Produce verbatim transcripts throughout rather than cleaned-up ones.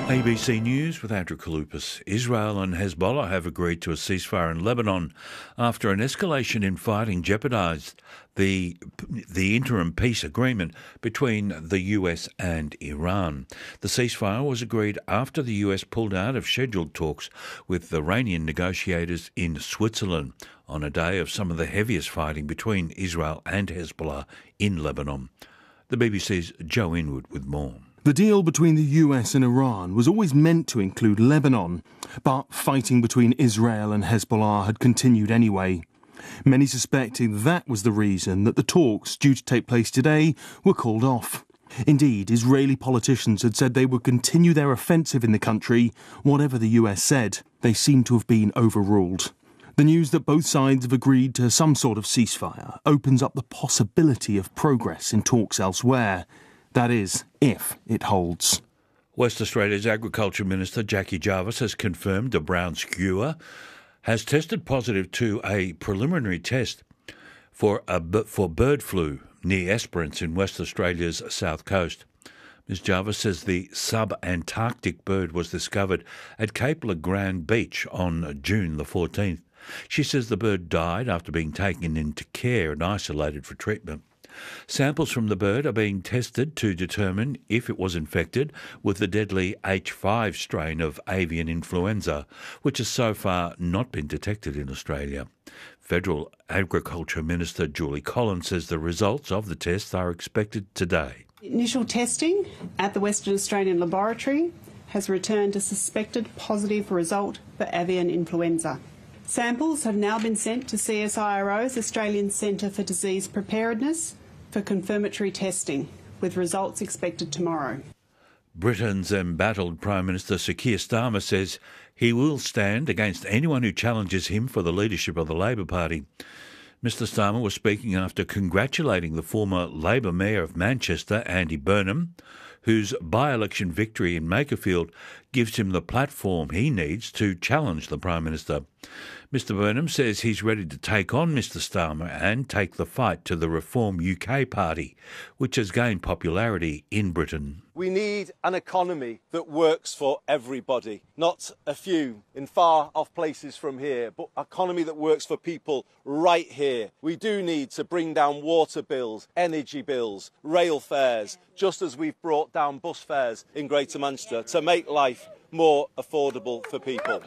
A B C News with Andrew Kaloupas. Israel and Hezbollah have agreed to a ceasefire in Lebanon after an escalation in fighting jeopardised the the interim peace agreement between the U S and Iran. The ceasefire was agreed after the U S pulled out of scheduled talks with Iranian negotiators in Switzerland on a day of some of the heaviest fighting between Israel and Hezbollah in Lebanon. The B B C's Joe Inwood with more. The deal between the U S and Iran was always meant to include Lebanon, but fighting between Israel and Hezbollah had continued anyway. Many suspecting that was the reason that the talks due to take place today were called off. Indeed, Israeli politicians had said they would continue their offensive in the country, whatever the U S said. They seem to have been overruled. The news that both sides have agreed to some sort of ceasefire opens up the possibility of progress in talks elsewhere. That is, if it holds. West Australia's Agriculture Minister Jackie Jarvis has confirmed a brown skewer has tested positive to a preliminary test for a, for bird flu near Esperance in West Australia's south coast. Miz Jarvis says the sub-Antarctic bird was discovered at Cape Le Grand Beach on June the fourteenth. She says the bird died after being taken into care and isolated for treatment. Samples from the bird are being tested to determine if it was infected with the deadly H five strain of avian influenza, which has so far not been detected in Australia. Federal Agriculture Minister Julie Collins says the results of the tests are expected today. Initial testing at the Western Australian Laboratory has returned a suspected positive result for avian influenza. Samples have now been sent to C S I R O's Australian Centre for Disease Preparedness for confirmatory testing, with results expected tomorrow. Britain's embattled Prime Minister Sir Keir Starmer says he will stand against anyone who challenges him for the leadership of the Labor Party. Mister Starmer was speaking after congratulating the former Labor Mayor of Manchester, Andy Burnham, whose by-election victory in Makerfield gives him the platform he needs to challenge the Prime Minister. Mister Burnham says he's ready to take on Mister Starmer and take the fight to the Reform U K party, which has gained popularity in Britain. We need an economy that works for everybody, not a few in far-off places from here, but an economy that works for people right here. We do need to bring down water bills, energy bills, rail fares, just as we've brought down bus fares in Greater Manchester to make life more affordable for people.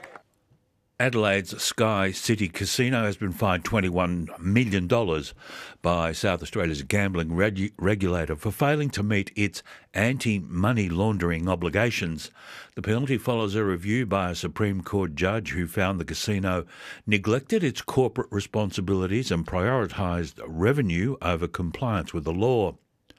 Adelaide's Sky City Casino has been fined twenty-one million dollars by South Australia's gambling regu- regulator for failing to meet its anti-money laundering obligations. The penalty follows a review by a Supreme Court judge who found the casino neglected its corporate responsibilities and prioritised revenue over compliance with the law.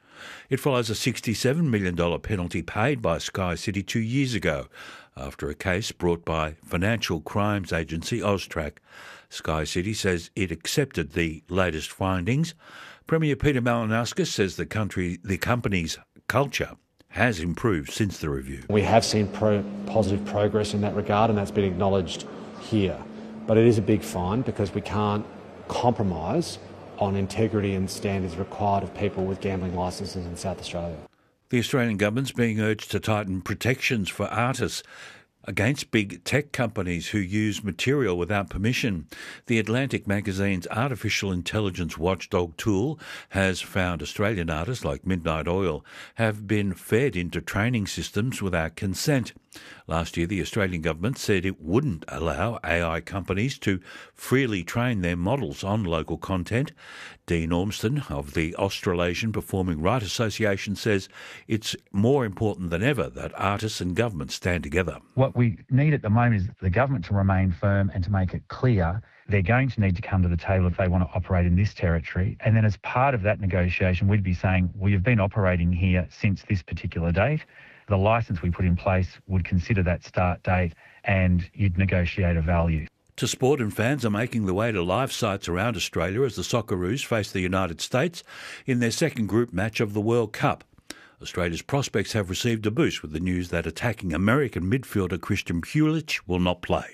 It follows a sixty-seven million dollars penalty paid by Sky City two years ago after a case brought by financial crimes agency Austrac. Sky City says it accepted the latest findings. Premier Peter Malinauskas says the country, the company's culture has improved since the review. We have seen pro- positive progress in that regard, and that's been acknowledged here. But it is a big fine because we can't compromise on integrity and standards required of people with gambling licences in South Australia. The Australian government's being urged to tighten protections for artists against big tech companies who use material without permission. The Atlantic magazine's artificial intelligence watchdog tool has found Australian artists like Midnight Oil have been fed into training systems without consent. Last year, the Australian government said it wouldn't allow A I companies to freely train their models on local content. Dean Ormston of the Australasian Performing Rights Association says it's more important than ever that artists and government stand together. What we need at the moment is the government to remain firm and to make it clear they're going to need to come to the table if they want to operate in this territory. And then as part of that negotiation, we'd be saying, well, you've been operating here since this particular date. The licence we put in place would consider that start date and you'd negotiate a value. To sport, and fans are making their way to live sites around Australia as the Socceroos face the United States in their second group match of the World Cup. Australia's prospects have received a boost with the news that attacking American midfielder Christian Pulisic will not play.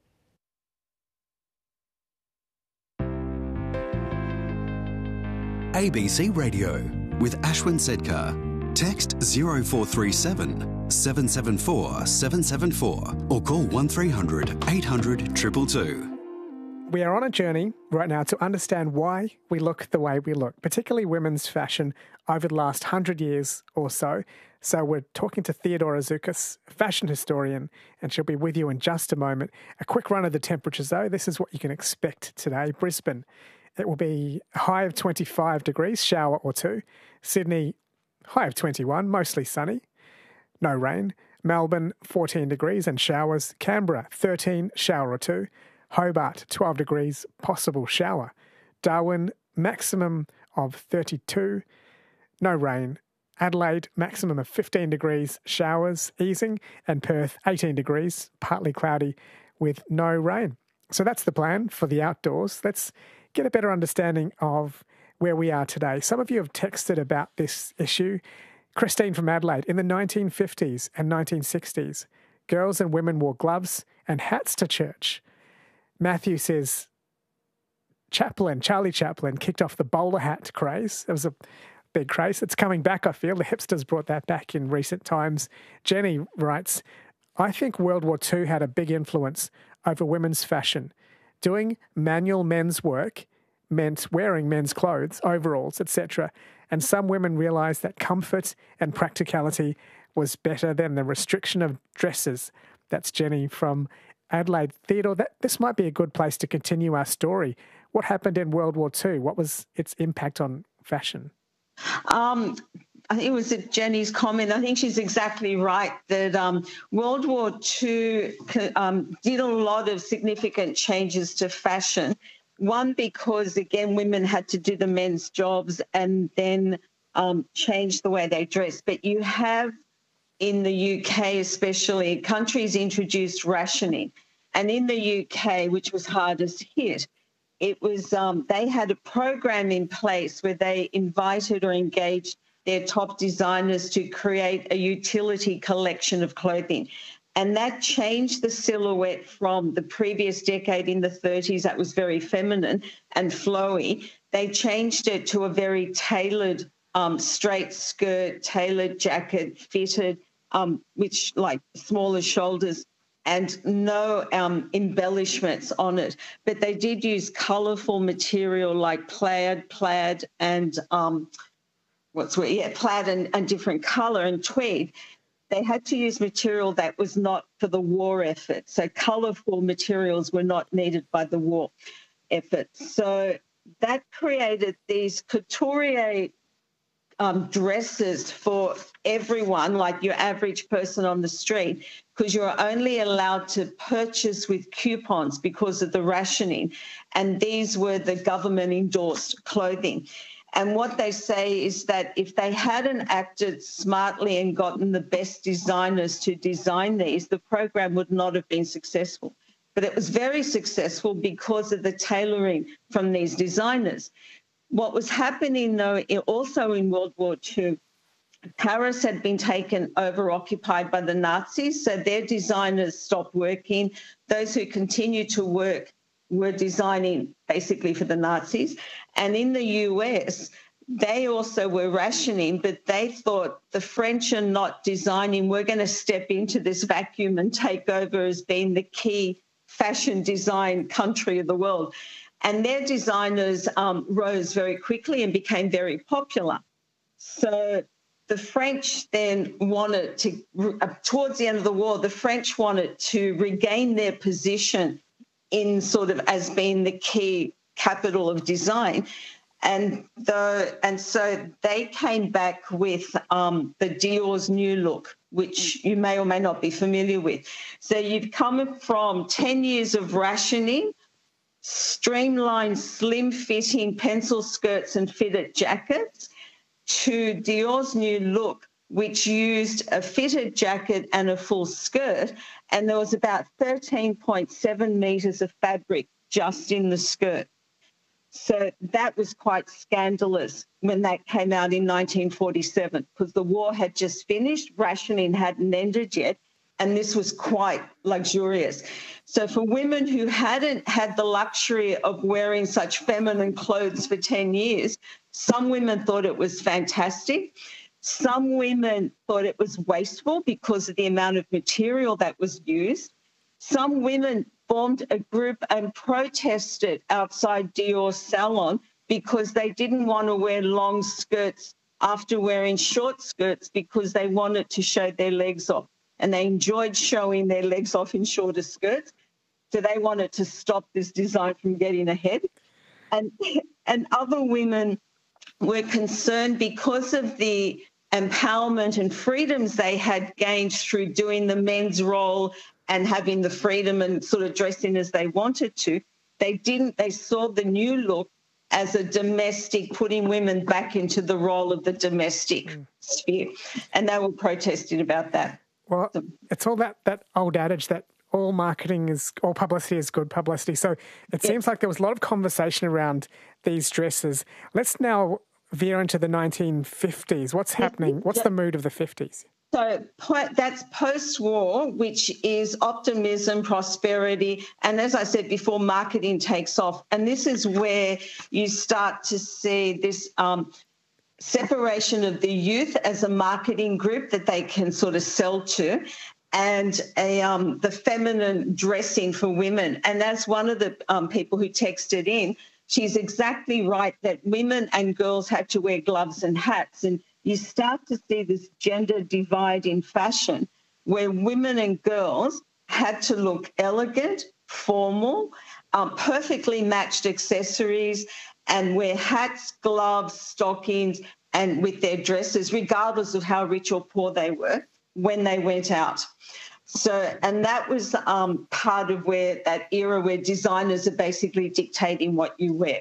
A B C Radio with Ashwin Sedkar. Text zero four three seven seven seven seven four seven seven four or call one three hundred eight hundred two two two. We are on a journey right now to understand why we look the way we look, particularly women's fashion over the last hundred years or so. So we're talking to Theodora Zoukis, fashion historian, and she'll be with you in just a moment. A quick run of the temperatures, though. This is what you can expect today. Brisbane, it will be a high of twenty-five degrees, shower or two. Sydney, high of twenty-one, mostly sunny, no rain. Melbourne, fourteen degrees and showers. Canberra, thirteen, shower or two. Hobart, twelve degrees, possible shower. Darwin, maximum of thirty-two, no rain. Adelaide, maximum of fifteen degrees, showers, easing. And Perth, eighteen degrees, partly cloudy with no rain. So that's the plan for the outdoors. Let's get a better understanding of where we are today. Some of you have texted about this issue. Christine from Adelaide, in the nineteen fifties and nineteen sixties, girls and women wore gloves and hats to church. Matthew says Chaplin, Charlie Chaplin, kicked off the bowler hat craze. It was a big craze. It's coming back, I feel. The hipsters brought that back in recent times. Jenny writes, I think World War Two had a big influence over women's fashion. Doing manual men's work meant wearing men's clothes, overalls, et cetera. And some women realised that comfort and practicality was better than the restriction of dresses. That's Jenny from Adelaide. Theodore, that, this might be a good place to continue our story. What happened in World War Two? What was its impact on fashion? Um, I think it was Jenny's comment. I think she's exactly right that um, World War Two um, did a lot of significant changes to fashion. One, because, again, women had to do the men's jobs and then um, change the way they dress. But you have, in the U K especially, countries introduced rationing. And in the U K, which was hardest hit, it was um, they had a program in place where they invited or engaged their top designers to create a utility collection of clothing. And that changed the silhouette from the previous decade in the thirties that was very feminine and flowy. They changed it to a very tailored um, straight skirt, tailored jacket, fitted, um, which like smaller shoulders and no um, embellishments on it. But they did use colourful material like plaid, plaid and um, what's what? Yeah, plaid and, and different colour and tweed. They had to use material that was not for the war effort. So colourful materials were not needed by the war effort. So that created these couturier um, dresses for everyone, like your average person on the street, because you were only allowed to purchase with coupons because of the rationing. And these were the government-endorsed clothing. And what they say is that if they hadn't acted smartly and gotten the best designers to design these, the program would not have been successful. But it was very successful because of the tailoring from these designers. What was happening, though, also in World War Two, Paris had been taken over, occupied by the Nazis, so their designers stopped working. Those who continued to work were designing basically for the Nazis. And in the U S, they also were rationing, but they thought the French are not designing. We're going to step into this vacuum and take over as being the key fashion design country of the world. And their designers um, rose very quickly and became very popular. So the French then wanted to, uh, towards the end of the war, the French wanted to regain their position in sort of as being the key capital of design. And the, and so they came back with um, the Dior's New Look, which you may or may not be familiar with. So you've come from ten years of rationing, streamlined, slim-fitting pencil skirts and fitted jackets, to Dior's New Look, which used a fitted jacket and a full skirt, and there was about thirteen point seven metres of fabric just in the skirt. So that was quite scandalous when that came out in nineteen forty-seven, because the war had just finished, rationing hadn't ended yet, and this was quite luxurious. So for women who hadn't had the luxury of wearing such feminine clothes for ten years, some women thought it was fantastic. Some women thought it was wasteful because of the amount of material that was used. Some women formed a group and protested outside Dior's salon because they didn't want to wear long skirts after wearing short skirts because they wanted to show their legs off. And they enjoyed showing their legs off in shorter skirts. So they wanted to stop this design from getting ahead. And, and other women were concerned because of the empowerment and freedoms they had gained through doing the men's role and having the freedom and sort of dressing as they wanted to. They didn't, they saw the new look as a domestic, putting women back into the role of the domestic mm. sphere. And they were protesting about that. Well, so, it's all that, that old adage that all marketing is, all publicity is good publicity. So it yeah. seems like there was a lot of conversation around these dresses. Let's now veer into the nineteen fifties. What's happening? What's the mood of the fifties? So that's post-war, which is optimism, prosperity, and as I said before, marketing takes off. And this is where you start to see this um, separation of the youth as a marketing group that they can sort of sell to, and a, um, the feminine dressing for women. And that's one of the um, people who texted in. She's exactly right that women and girls had to wear gloves and hats, and you start to see this gender divide in fashion where women and girls had to look elegant, formal, um, perfectly matched accessories, and wear hats, gloves, stockings, and with their dresses, regardless of how rich or poor they were, when they went out. So, and that was um, part of where that era where designers are basically dictating what you wear.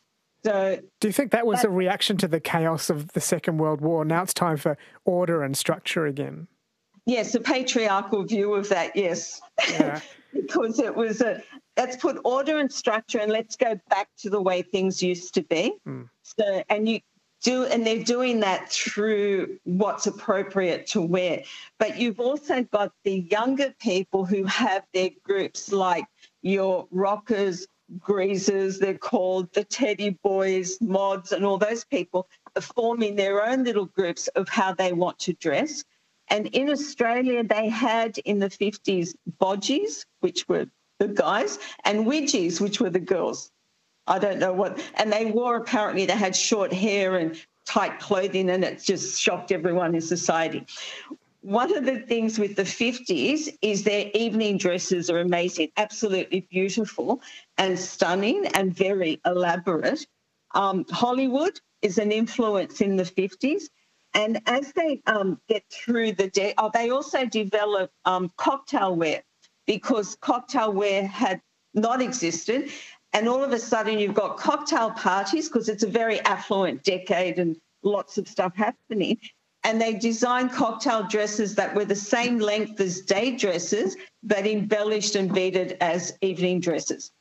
So, do you think that was that, a reaction to the chaos of the Second World War? Now it's time for order and structure again. Yes, a patriarchal view of that, yes. Yeah. Because it was a, let's put order and structure and let's go back to the way things used to be. Mm. So, and you do, and they're doing that through what's appropriate to wear. But you've also got the younger people who have their groups like your rockers, greasers, they're called, the teddy boys, mods, and all those people are forming their own little groups of how they want to dress. And in Australia, they had in the fifties bodgies, which were the guys, and widgies, which were the girls. I don't know what, and they wore, apparently they had short hair and tight clothing, and it just shocked everyone in society. One of the things with the fifties is their evening dresses are amazing, absolutely beautiful and stunning and very elaborate. Um, Hollywood is an influence in the fifties. And as they um, get through the day, oh, they also develop um, cocktail wear, because cocktail wear had not existed. And all of a sudden you've got cocktail parties because it's a very affluent decade and lots of stuff happening. And they designed cocktail dresses that were the same length as day dresses, but embellished and beaded as evening dresses.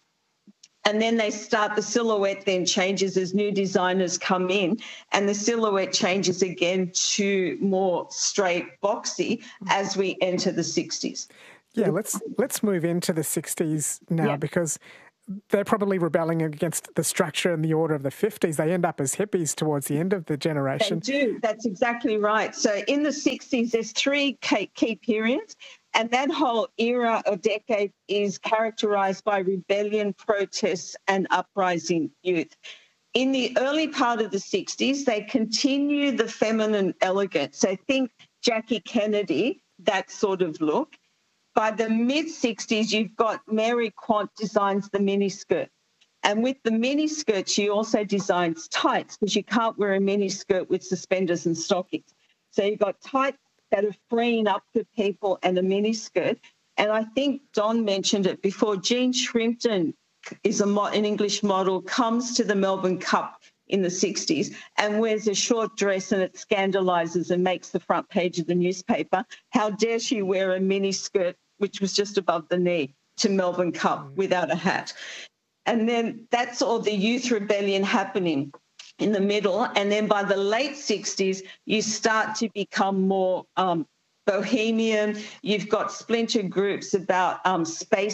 And then they start, the silhouette then changes as new designers come in, and the silhouette changes again to more straight, boxy as we enter the sixties. Yeah, let's let's move into the sixties now, yeah. because they're probably rebelling against the structure and the order of the fifties. They end up as hippies towards the end of the generation. They do. That's exactly right. So in the sixties, there's three key periods, and that whole era or decade is characterised by rebellion, protests and uprising youth. In the early part of the sixties, they continue the feminine elegance. So think Jackie Kennedy, that sort of look. By the mid-sixties, you've got Mary Quant designs the miniskirt. And with the miniskirt, she also designs tights, because you can't wear a miniskirt with suspenders and stockings. So you've got tights that are freeing up for people and a miniskirt. And I think Don mentioned it before, Jean Shrimpton is a mo- an English model, comes to the Melbourne Cup in the sixties and wears a short dress, and it scandalises and makes the front page of the newspaper. How dare she wear a mini skirt, which was just above the knee, to Melbourne Cup mm. without a hat. And then that's all the youth rebellion happening in the middle. And then by the late sixties, you start to become more um, bohemian. You've got splinter groups about um, space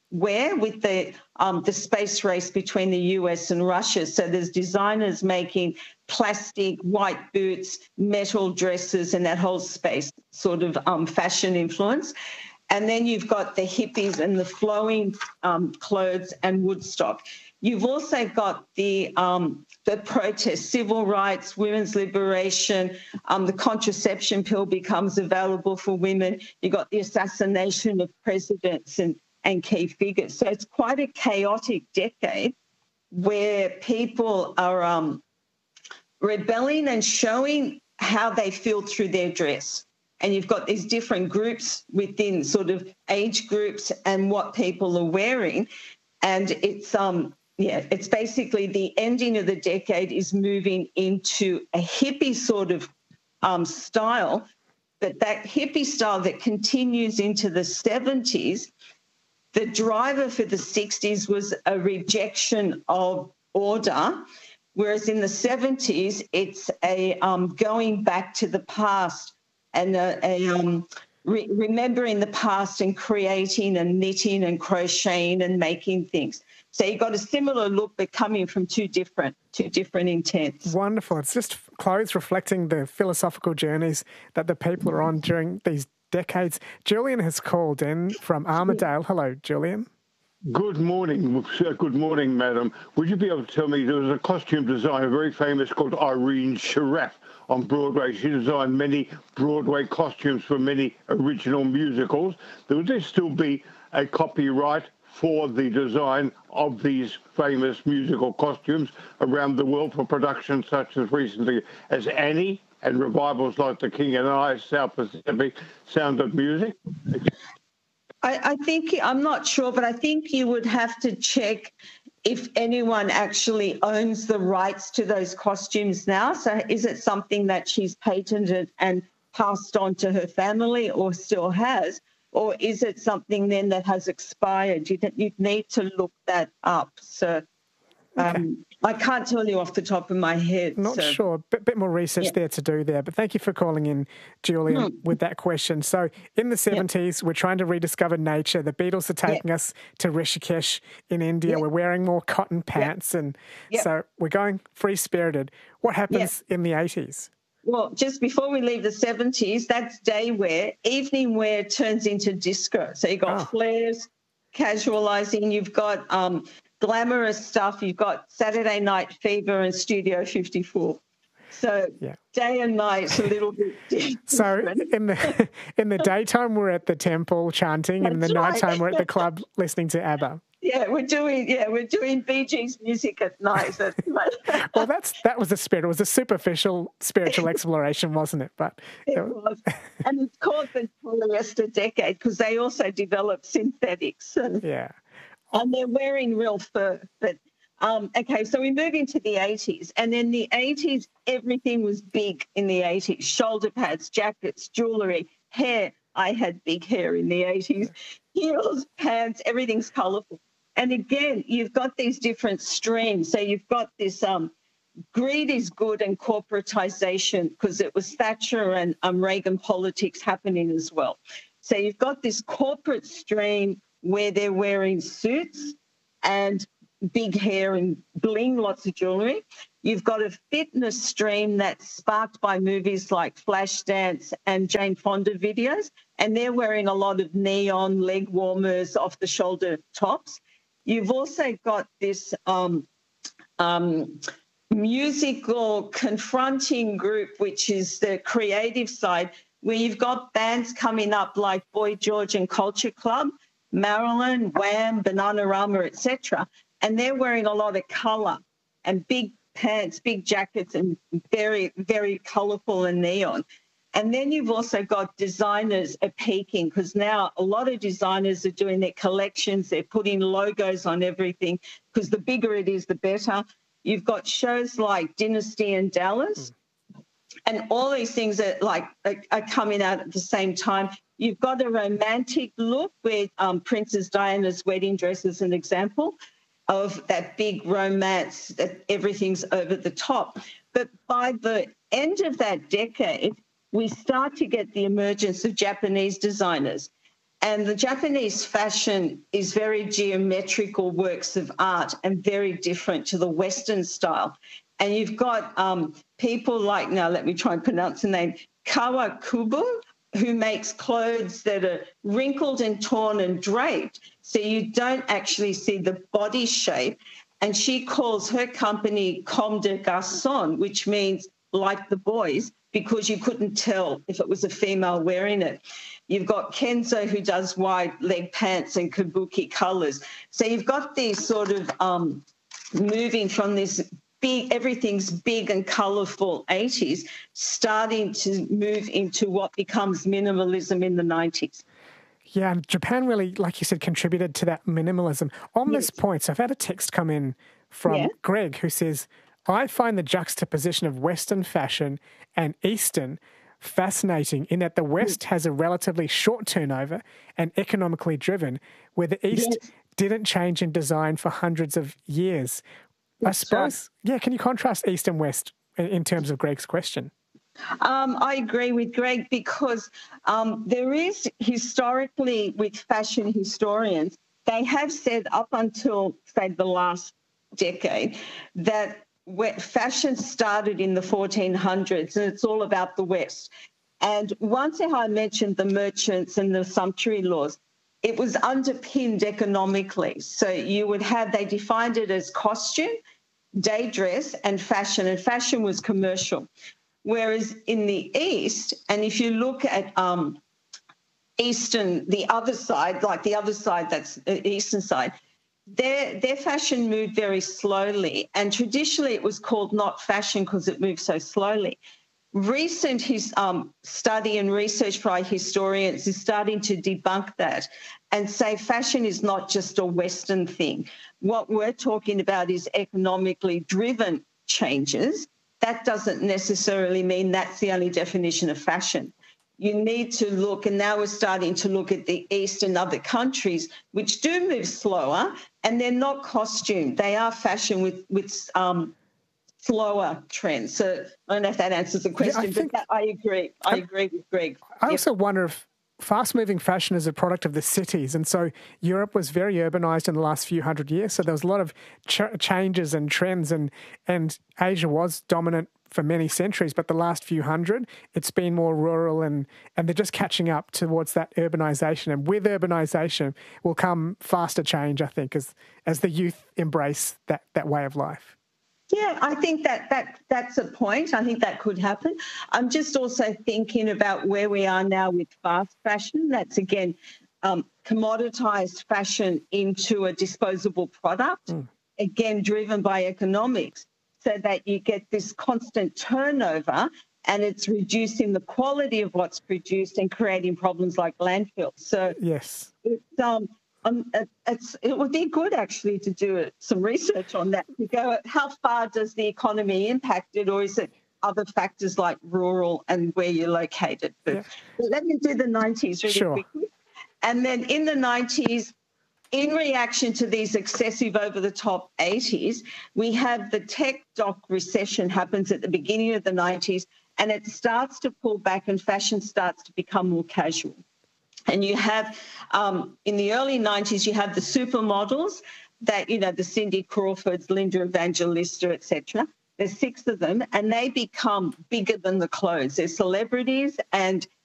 wear with the um, the space race between the U S and Russia. So there's designers making plastic, white boots, metal dresses, and that whole space sort of um, fashion influence. And then you've got the hippies and the flowing um, clothes and Woodstock. You've also got the um, the protests, civil rights, women's liberation, um, the contraception pill becomes available for women. You've got the assassination of presidents and, and key figures. So it's quite a chaotic decade where people are um, rebelling and showing how they feel through their dress. And you've got these different groups within sort of age groups and what people are wearing. And it's, um, yeah, it's basically the ending of the decade is moving into a hippie sort of um, style, but that hippie style that continues into the seventies, the driver for the sixties was a rejection of order, whereas in the seventies, it's a um, going back to the past and a, a um, re- remembering the past and creating and knitting and crocheting and making things. So you've got a similar look, but coming from two different, two different intents. Wonderful. It's just clothes reflecting the philosophical journeys that the people are on during these decades. Julian has called in from Armidale. Hello, Julian. Good morning. Good morning, madam. Would you be able to tell me, there was a costume designer, very famous, called Irene Sharaff on Broadway. She designed many Broadway costumes for many original musicals. Would there still be a copyright for the design of these famous musical costumes around the world for productions such as recently as Annie and revivals like The King and I, South Pacific, Sound of Music? I, I think, I'm not sure, but I think you would have to check if anyone actually owns the rights to those costumes now. So is it something that she's patented and passed on to her family or still has? Or is it something then that has expired? You you'd need to look that up. So um, okay. I can't tell you off the top of my head. Not so. sure. A bit, bit more research yeah. there to do there. But thank you for calling in, Julian, mm. with that question. So in the seventies, yeah. we're trying to rediscover nature. The Beatles are taking yeah. us to Rishikesh in India. Yeah. We're wearing more cotton pants. Yeah. And yeah. so we're going free-spirited. What happens yeah. in the eighties? Well, just before we leave the seventies, that's day wear. Evening wear turns into disco. So you've got oh. flares, casualising. You've got um, glamorous stuff. You've got Saturday Night Fever and Studio fifty-four. So yeah. day and night a little bit different. So in the in the daytime we're at the temple chanting, that's and in the right. nighttime we're at the club listening to ABBA. Yeah, we're doing yeah we're doing Bee Gees music at night. Well, that's that was the spirit. It was a superficial spiritual exploration, wasn't it? But it was, and it's called the polyester decade because they also developed synthetics. And, yeah, and they're wearing real fur. But um, okay, so we move into the eighties, and in the eighties, everything was big. In the eighties, shoulder pads, jackets, jewellery, hair. I had big hair in the eighties. Heels, pants, everything's colourful. And again, you've got these different streams. So you've got this um, greed is good and corporatisation because it was Thatcher and um, Reagan politics happening as well. So you've got this corporate stream where they're wearing suits and big hair and bling, lots of jewellery. You've got a fitness stream that's sparked by movies like Flashdance and Jane Fonda videos, and they're wearing a lot of neon leg warmers, off-the-shoulder tops. You've also got this um, um, musical confronting group, which is the creative side, where you've got bands coming up like Boy George and Culture Club, Marilyn, Wham, Bananarama, et cetera, and they're wearing a lot of colour and big pants, big jackets, and very, very colourful and neon. And then you've also got designers are peaking because now a lot of designers are doing their collections. They're putting logos on everything because the bigger it is, the better. You've got shows like Dynasty and Dallas, mm. and all these things are like are, are coming out at the same time. You've got a romantic look where um, Princess Diana's wedding dress is an example of that big romance that everything's over the top. But by the end of that decade, we start to get the emergence of Japanese designers. And the Japanese fashion is very geometrical works of art and very different to the Western style. And you've got um, people like, now let me try and pronounce the name, Kawakubo, who makes clothes that are wrinkled and torn and draped, so you don't actually see the body shape. And she calls her company Comme des Garçons, which means like the boys, because you couldn't tell if it was a female wearing it. You've got Kenzo, who does wide leg pants and kabuki colours. So you've got these sort of um, moving from this big, everything's big and colourful eighties, starting to move into what becomes minimalism in the nineties. Yeah, and Japan really, like you said, contributed to that minimalism. On yes. this point, so I've had a text come in from yeah. Greg who says, I find the juxtaposition of Western fashion and Eastern fascinating in that the West has a relatively short turnover and economically driven, where the East yes. didn't change in design for hundreds of years. I suppose, yeah, can you contrast East and West in, in terms of Greg's question? Um, I agree with Greg because um, there is historically with fashion historians, they have said up until, say, the last decade that fashion started in the fourteen hundreds and it's all about the West. And once I mentioned the merchants and the sumptuary laws, it was underpinned economically. So you would have, they defined it as costume, day dress and fashion, and fashion was commercial. Whereas in the East, and if you look at um, Eastern, the other side, like the other side, that's the Eastern side, their, their fashion moved very slowly. And traditionally it was called not fashion because it moved so slowly. Recent his, um, study and research by historians is starting to debunk that and say fashion is not just a Western thing. What we're talking about is economically driven changes. That doesn't necessarily mean that's the only definition of fashion. You need to look, and now we're starting to look at the East and other countries which do move slower, and they're not costume. They are fashion with, with um, slower trends. So I don't know if that answers the question, yeah, I think, but that, I agree. I, I agree with Greg. I yep. also wonder if fast-moving fashion is a product of the cities, and so Europe was very urbanised in the last few hundred years, so there was a lot of ch- changes and trends, and, and Asia was dominant for many centuries, but the last few hundred, it's been more rural, and, and they're just catching up towards that urbanisation. And with urbanisation will come faster change, I think, as as the youth embrace that, that way of life. Yeah, I think that, that that's a point. I think that could happen. I'm just also thinking about where we are now with fast fashion. That's, again, um, commoditised fashion into a disposable product, mm. again, driven by economics, so that you get this constant turnover and it's reducing the quality of what's produced and creating problems like landfills. So yes, it's, um, Um, it's, it would be good, actually, to do some research on that, to go at how far does the economy impact it, or is it other factors like rural and where you're located? But, yeah. but let me do the nineties really sure. quickly. And then in the nineties, in reaction to these excessive over-the-top eighties, we have the tech doc recession happens at the beginning of the nineties, and it starts to pull back and fashion starts to become more casual. And you have, um, in the early nineties, you have the supermodels that, you know, the Cindy Crawfords, Linda Evangelista, et cetera. There's six of them, and they become bigger than the clothes. They're celebrities, and